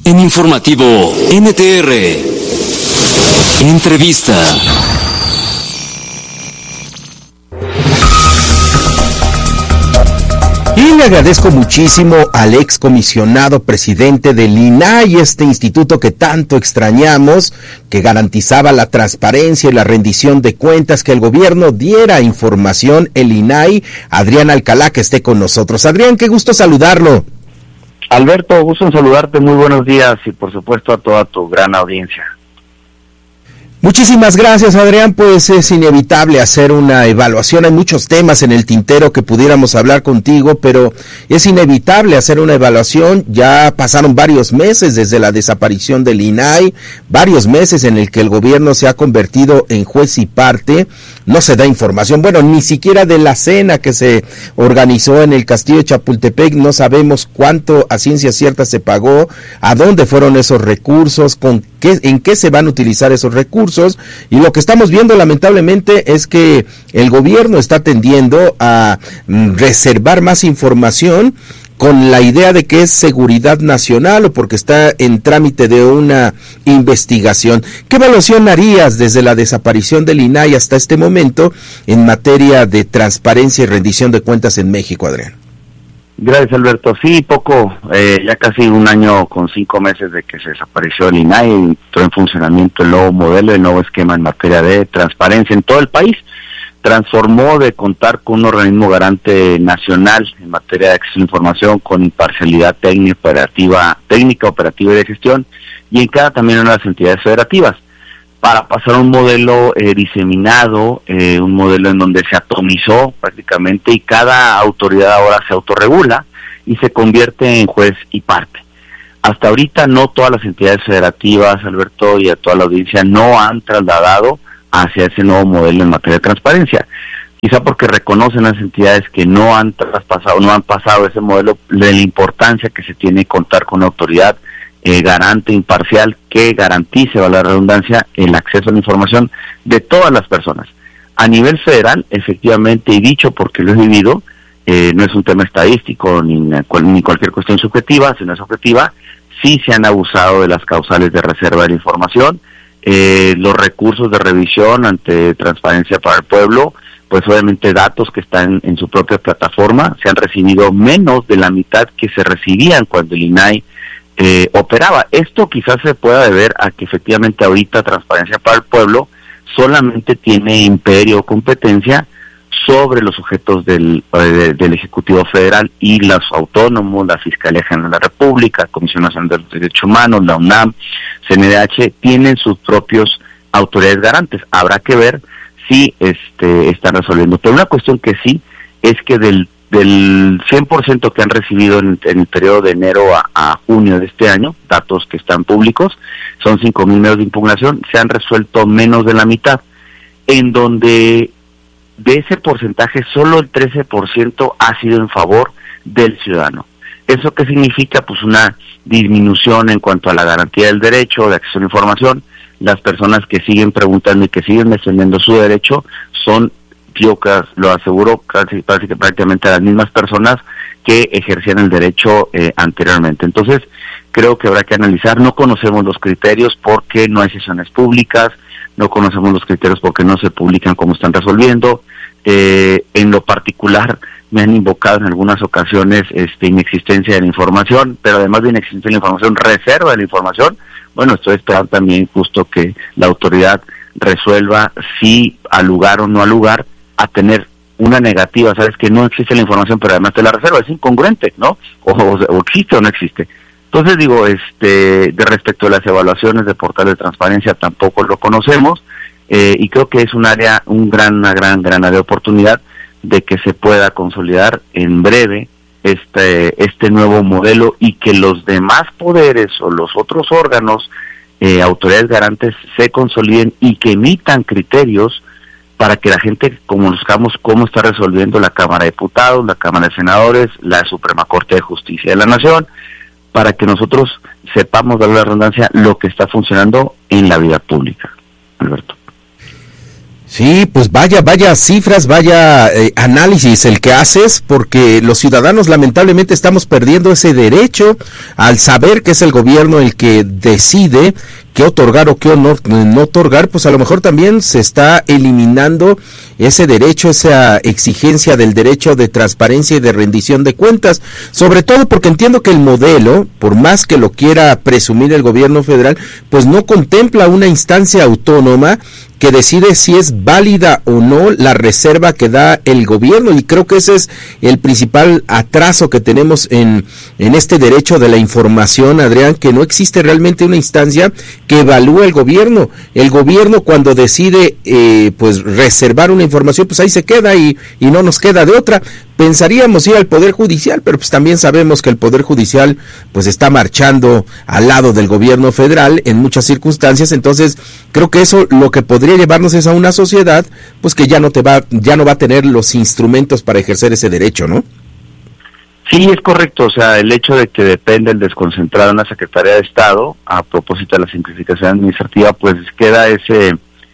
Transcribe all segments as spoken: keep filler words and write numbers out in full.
En Informativo N T R, entrevista. Y le agradezco muchísimo al excomisionado presidente del I N A I, este instituto que tanto extrañamos, que garantizaba la transparencia y la rendición de cuentas, que el gobierno diera información, el I N A I, Adrián Alcalá, que esté con nosotros. Adrián, qué gusto saludarlo. Alberto, gusto en saludarte, muy buenos días y por supuesto a toda tu gran audiencia. Muchísimas gracias, Adrián. Pues es inevitable hacer una evaluación. Hay muchos temas en el tintero que pudiéramos hablar contigo, pero es inevitable hacer una evaluación. Ya pasaron varios meses desde la desaparición del I N A I, varios meses en el que el gobierno se ha convertido en juez y parte. No se da información, bueno, ni siquiera de la cena que se organizó en el Castillo de Chapultepec. No sabemos cuánto a ciencia cierta se pagó, a dónde fueron esos recursos, con qué, en qué se van a utilizar esos recursos. Y lo que estamos viendo lamentablemente es que el gobierno está tendiendo a reservar más información con la idea de que es seguridad nacional o porque está en trámite de una investigación. ¿Qué evaluación harías desde la desaparición del I N A I hasta este momento en materia de transparencia y rendición de cuentas en México, Adrián? Gracias, Alberto. Sí, poco, eh, ya casi un año con cinco meses de que se desapareció el I N A I, entró en funcionamiento el nuevo modelo, el nuevo esquema en materia de transparencia en todo el país. Transformó de contar con un organismo garante nacional en materia de acceso a información con imparcialidad técnica, operativa, técnica, operativa y de gestión, y en cada también una de las entidades federativas, para pasar a un modelo eh, diseminado, eh, un modelo en donde se atomizó prácticamente y cada autoridad ahora se autorregula y se convierte en juez y parte. Hasta ahorita no todas las entidades federativas, Alberto, y a toda la audiencia no han trasladado hacia ese nuevo modelo en materia de transparencia. Quizá porque reconocen las entidades que no han traspasado, no han pasado ese modelo, de la importancia que se tiene contar con una autoridad eh, garante, imparcial, que garantice, valga la redundancia, el acceso a la información de todas las personas. A nivel federal, efectivamente, y dicho porque lo he vivido, eh, no es un tema estadístico ni, ni cualquier cuestión subjetiva, sino es objetiva, sí se han abusado de las causales de reserva de la información. Eh, los recursos de revisión ante Transparencia para el Pueblo, pues obviamente datos que están en su propia plataforma, se han recibido menos de la mitad que se recibían cuando el I N A I eh, operaba. Esto quizás se pueda deber a que efectivamente ahorita Transparencia para el Pueblo solamente tiene imperio o competencia sobre los sujetos del, eh, del Ejecutivo Federal y los autónomos, la Fiscalía General de la República, Comisión Nacional de los Derechos Humanos, la UNAM, C N D H, tienen sus propios autoridades garantes. Habrá que ver si este están resolviendo. Pero una cuestión que sí es que del del cien por ciento que han recibido en, en el periodo de enero a, a junio de este año, datos que están públicos, son cinco mil medios de impugnación, se han resuelto menos de la mitad, en donde de ese porcentaje solo el trece por ciento ha sido en favor del ciudadano. ¿Eso qué significa? Pues una disminución en cuanto a la garantía del derecho de acceso a la información. Las personas que siguen preguntando y que siguen defendiendo su derecho son, yo lo aseguro, casi, casi prácticamente las mismas personas que ejercían el derecho eh, anteriormente. Entonces, creo que habrá que analizar. No conocemos los criterios porque no hay sesiones públicas, no conocemos los criterios porque no se publican cómo están resolviendo. Eh, en lo particular, me han invocado en algunas ocasiones este, inexistencia de la información, pero además de inexistencia de la información, reserva de la información. Bueno, estoy esperando también justo que la autoridad resuelva si al lugar o no al lugar a tener una negativa, sabes que no existe la información, pero además te la reserva, es incongruente, ¿no? O, o, o existe o no existe. Entonces digo, este, de respecto a las evaluaciones de portal de transparencia, tampoco lo conocemos, eh, y creo que es un área, un gran, una gran, gran área de oportunidad de que se pueda consolidar en breve este, este nuevo modelo y que los demás poderes o los otros órganos, eh, autoridades garantes, se consoliden y que emitan criterios para que la gente conozcamos cómo está resolviendo la Cámara de Diputados, la Cámara de Senadores, la Suprema Corte de Justicia de la Nación, para que nosotros sepamos, dar la redundancia, lo que está funcionando en la vida pública. Alberto. Sí, pues vaya, vaya cifras, vaya eh, análisis el que haces, porque los ciudadanos lamentablemente estamos perdiendo ese derecho al saber que es el gobierno el que decide qué otorgar o qué no, no otorgar. Pues a lo mejor también se está eliminando ese derecho, esa exigencia del derecho de transparencia y de rendición de cuentas, sobre todo porque entiendo que el modelo, por más que lo quiera presumir el gobierno federal, pues no contempla una instancia autónoma que decide si es válida o no la reserva que da el gobierno, y creo que ese es el principal atraso que tenemos en, en este derecho de la información, Adrián, que no existe realmente una instancia que evalúe el gobierno. El gobierno, cuando decide eh, pues reservar una información, pues ahí se queda y, y no nos queda de otra. Pensaríamos ir al Poder Judicial, pero pues también sabemos que el Poder Judicial pues está marchando al lado del gobierno federal en muchas circunstancias. Entonces creo que eso lo que podría llevarnos es a una sociedad pues que ya no te va, ya no va a tener los instrumentos para ejercer ese derecho, ¿no? Sí, es correcto. O sea, el hecho de que depende el desconcentrado en la Secretaría de Estado, a propósito de la simplificación administrativa, pues queda ese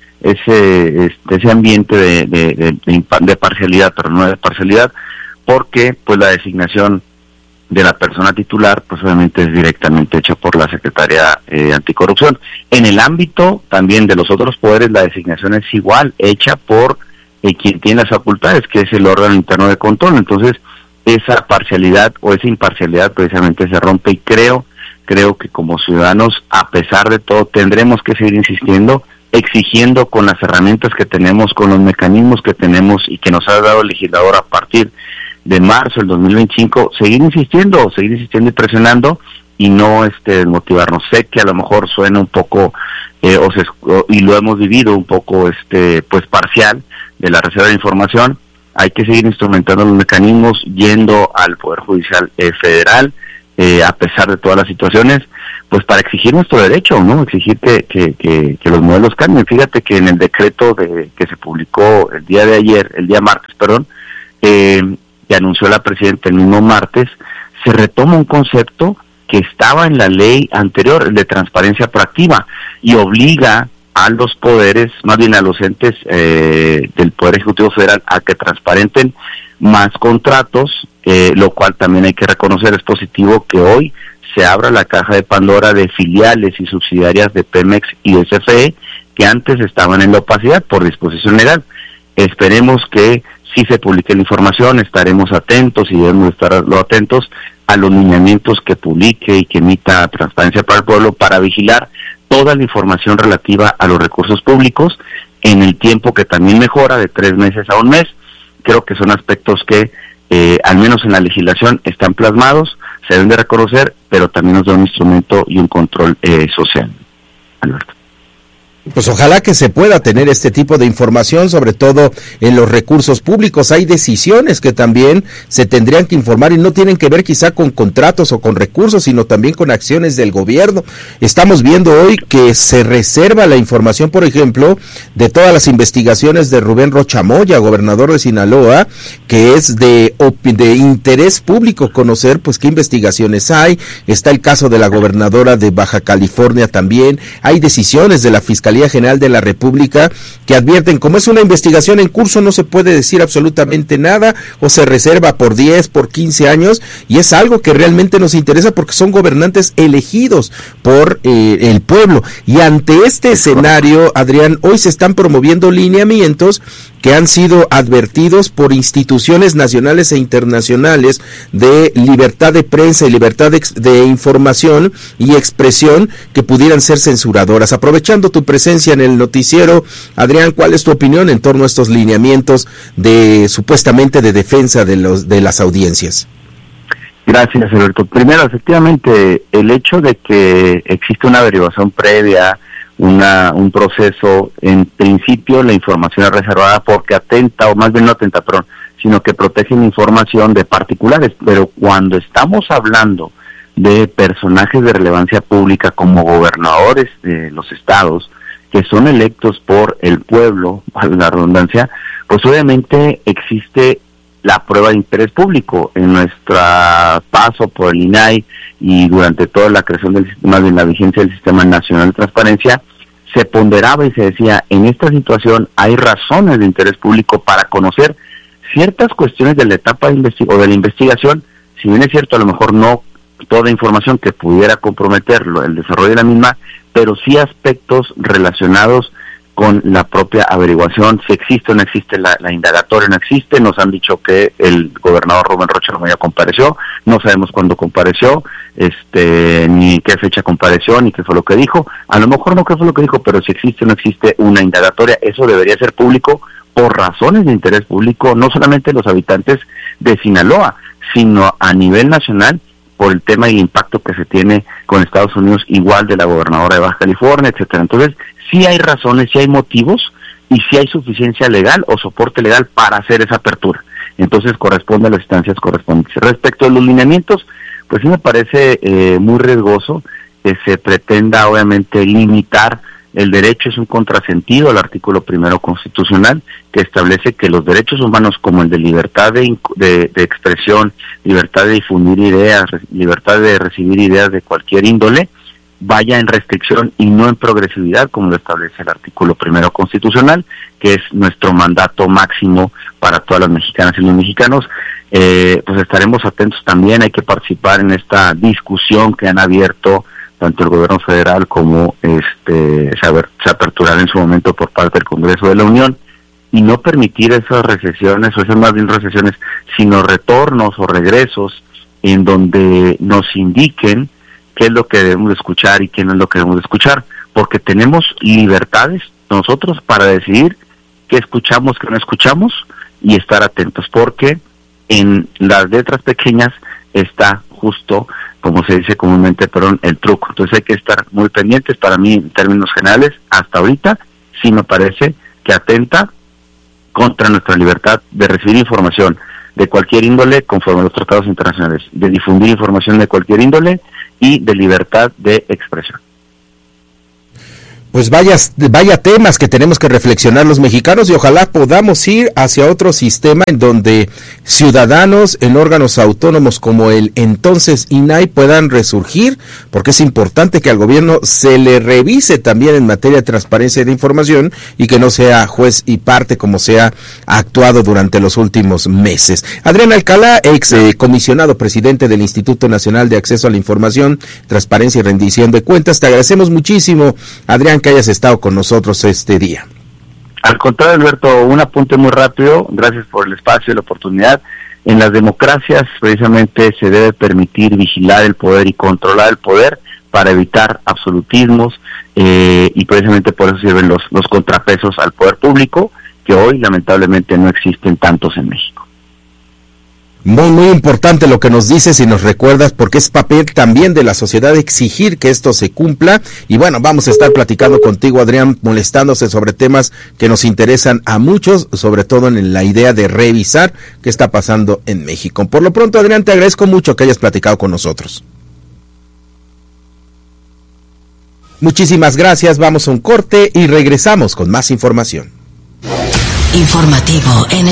ese este, ese ambiente de de, de, de, de parcialidad, pero no de parcialidad, porque pues la designación de la persona titular pues obviamente es directamente hecha por la Secretaría eh, Anticorrupción. En el ámbito también de los otros poderes, la designación es igual, hecha por eh, quien tiene las facultades, que es el órgano interno de control. Entonces esa parcialidad o esa imparcialidad precisamente se rompe, y creo creo que como ciudadanos, a pesar de todo, tendremos que seguir insistiendo, exigiendo con las herramientas que tenemos, con los mecanismos que tenemos y que nos ha dado el legislador a partir de marzo del dos mil veinticinco, seguir insistiendo, seguir insistiendo y presionando, y no este desmotivarnos. Sé que a lo mejor suena un poco, eh, o se, o, y lo hemos vivido un poco este pues parcial, de la reserva de información. Hay que seguir instrumentando los mecanismos, yendo al Poder Judicial eh, Federal, eh, a pesar de todas las situaciones, pues para exigir nuestro derecho, ¿no? Exigir que, que, que, que los modelos cambien. Fíjate que en el decreto de, que se publicó el día de ayer, el día martes, perdón, eh, que anunció la presidenta el mismo martes, se retoma un concepto que estaba en la ley anterior, el de transparencia proactiva, y obliga a los poderes, más bien a los entes eh, del Poder Ejecutivo Federal, a que transparenten más contratos, eh, lo cual también hay que reconocer es positivo que hoy se abra la caja de Pandora de filiales y subsidiarias de Pemex y de C F E que antes estaban en la opacidad por disposición legal. Esperemos que si se publique la información, estaremos atentos y debemos estar atentos a los lineamientos que publique y que emita Transparencia para el Pueblo, para vigilar toda la información relativa a los recursos públicos en el tiempo que también mejora de tres meses a un mes. Creo que son aspectos que, eh, al menos en la legislación, están plasmados, se deben de reconocer, pero también nos da un instrumento y un control eh, social. Alberto. Pues ojalá que se pueda tener este tipo de información, sobre todo en los recursos públicos. Hay decisiones que también se tendrían que informar y no tienen que ver quizá con contratos o con recursos, sino también con acciones del gobierno. Estamos viendo hoy que se reserva la información, por ejemplo, de todas las investigaciones de Rubén Rocha Moya, gobernador de Sinaloa, que es de, de interés público conocer pues qué investigaciones hay. Está el caso de la gobernadora de Baja California también. Hay decisiones de la Fiscalía General de la República que advierten, como es una investigación en curso, no se puede decir absolutamente nada, o se reserva por diez, por quince años, y es algo que realmente nos interesa porque son gobernantes elegidos por eh, el pueblo. Y ante este escenario, Adrián, hoy se están promoviendo lineamientos que han sido advertidos por instituciones nacionales e internacionales de libertad de prensa y libertad de, de información y expresión que pudieran ser censuradoras. Aprovechando tu presencia en el noticiero, Adrián, ¿cuál es tu opinión en torno a estos lineamientos de supuestamente de defensa de los de las audiencias? Gracias, Alberto. Primero, efectivamente, el hecho de que existe una averiguación previa, una un proceso, en principio la información es reservada porque atenta, o más bien no atenta, perdón, sino que protege la información de particulares, pero cuando estamos hablando de personajes de relevancia pública como gobernadores de los estados, que son electos por el pueblo, para la redundancia, pues obviamente existe la prueba de interés público. En nuestro paso por el I N A I y durante toda la creación del sistema, de la vigencia del Sistema Nacional de Transparencia, se ponderaba y se decía, en esta situación hay razones de interés público para conocer ciertas cuestiones de la etapa de investi- o de la investigación, si bien es cierto, a lo mejor no toda información que pudiera comprometerlo, el desarrollo de la misma, pero sí aspectos relacionados con la propia averiguación, si existe o no existe la, la indagatoria, no existe. Nos han dicho que el gobernador Rubén Rocha Lomelí compareció, no sabemos cuándo compareció, este, ni qué fecha compareció, ni qué fue lo que dijo. A lo mejor no qué fue lo que dijo, pero si existe o no existe una indagatoria, eso debería ser público por razones de interés público, no solamente los habitantes de Sinaloa, sino a nivel nacional, por el tema y el impacto que se tiene con Estados Unidos, igual de la gobernadora de Baja California, etcétera. Entonces, sí hay razones, sí hay motivos, y sí hay suficiencia legal o soporte legal para hacer esa apertura. Entonces, corresponde a las instancias correspondientes. Respecto a los lineamientos, pues sí me parece eh, muy riesgoso que se pretenda, obviamente, limitar el derecho. Es un contrasentido al artículo primero constitucional, que establece que los derechos humanos, como el de libertad de, de, de expresión, libertad de difundir ideas, libertad de recibir ideas de cualquier índole, vaya en restricción y no en progresividad, como lo establece el artículo primero constitucional, que es nuestro mandato máximo para todas las mexicanas y los mexicanos. Eh, pues estaremos atentos también, hay que participar en esta discusión que han abierto tanto el gobierno federal como este se, aber, se aperturará en su momento por parte del Congreso de la Unión, y no permitir esas recesiones, o esas más bien recesiones, sino retornos o regresos en donde nos indiquen qué es lo que debemos de escuchar y qué no es lo que debemos de escuchar, porque tenemos libertades nosotros para decidir qué escuchamos, qué no escuchamos, y estar atentos, porque en las letras pequeñas está justo, como se dice comúnmente, perdón, el truco. Entonces hay que estar muy pendientes. Para mí, en términos generales, hasta ahorita, sí me parece que atenta contra nuestra libertad de recibir información de cualquier índole, conforme a los tratados internacionales, de difundir información de cualquier índole y de libertad de expresión. Pues vaya, vaya temas que tenemos que reflexionar los mexicanos, y ojalá podamos ir hacia otro sistema en donde ciudadanos en órganos autónomos como el entonces I N A I puedan resurgir, porque es importante que al gobierno se le revise también en materia de transparencia de información y que no sea juez y parte como se ha actuado durante los últimos meses. Adrián Alcalá, ex eh, comisionado presidente del Instituto Nacional de Acceso a la Información, Transparencia y Rendición de Cuentas, te agradecemos muchísimo, Adrián, que hayas estado con nosotros este día. Al contrario, Alberto, un apunte muy rápido, gracias por el espacio y la oportunidad. En las democracias precisamente se debe permitir vigilar el poder y controlar el poder para evitar absolutismos, eh, y precisamente por eso sirven los, los contrapesos al poder público, que hoy lamentablemente no existen tantos en México. Muy, muy importante lo que nos dices y nos recuerdas, porque es papel también de la sociedad exigir que esto se cumpla. Y bueno, vamos a estar platicando contigo, Adrián, molestándose sobre temas que nos interesan a muchos, sobre todo en la idea de revisar qué está pasando en México. Por lo pronto, Adrián, te agradezco mucho que hayas platicado con nosotros. Muchísimas gracias, vamos a un corte y regresamos con más información. Informativo N